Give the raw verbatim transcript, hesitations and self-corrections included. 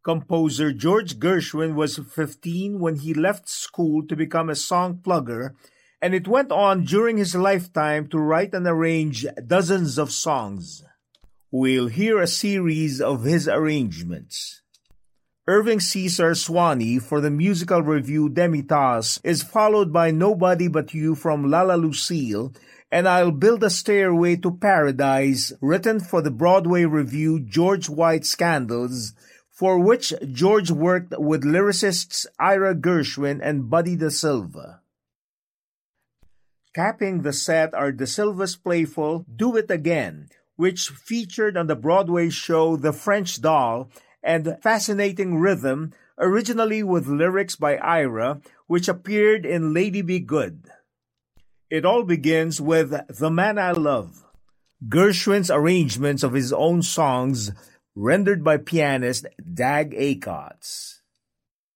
Composer George Gershwin was fifteen when he left school to become a song plugger, and it went on during his lifetime to write and arrange dozens of songs. We'll hear a series of his arrangements. Irving Caesar Swanee for the musical review Demi-Tasse is followed by Nobody But You from Lala Lucille, and I'll Build a Stairway to Paradise, written for the Broadway review George White Scandals, for which George worked with lyricists Ira Gershwin and Buddy Da Silva. Capping the set are Da Silva's playful Do It Again, which featured on the Broadway show The French Doll, and Fascinating Rhythm, originally with lyrics by Ira, which appeared in Lady Be Good. It all begins with The Man I Love, Gershwin's arrangements of his own songs, rendered by pianist Dag Aikots.